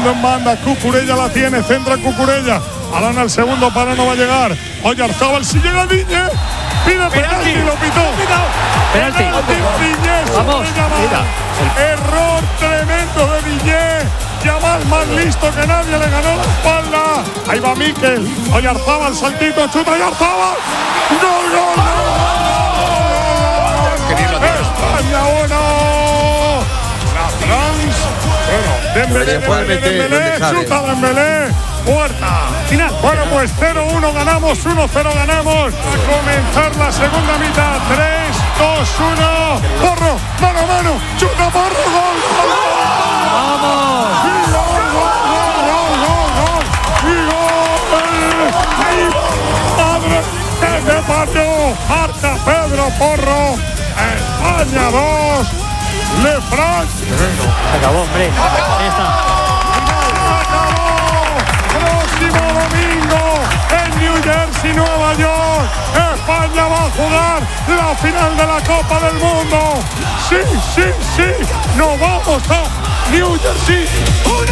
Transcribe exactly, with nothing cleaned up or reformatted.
Tocando en banda, Cucurella la tiene, centra Cucurella. Arana el segundo para no va a llegar. Oyarzábal si llega Diñé. Pide penalti y lo pitó. Penalti. Diñé. Vamos. Error tremendo de Diñé. Yamal más listo que nadie, le ganó la espalda. Ahí va Mikel. Oyarzábal, saltito, chuta Oyarzábal. ¡Gol, gol, gol! España uno. La France. Bueno, Dembélé, Dembélé, Dembélé, chuta Dembélé. Puerta. Final. Bueno, pues cero uno ganamos, uno cero ganamos. A comenzar la segunda mitad. tres, dos, uno. Porro, mano a mano. Chuta Porro, gol, gol, gol. ¡Vamos! Y gol, gol, gol, gol, gol, gol. Y gol. Madre que me parió. Marca Pedro Porro. España dos. Le France. Se acabó, hombre. Ahí está. Próximo domingo en New Jersey, Nueva York, España va a jugar la final de la Copa del Mundo. Sí, sí, sí, nos vamos a New Jersey. ¡Una!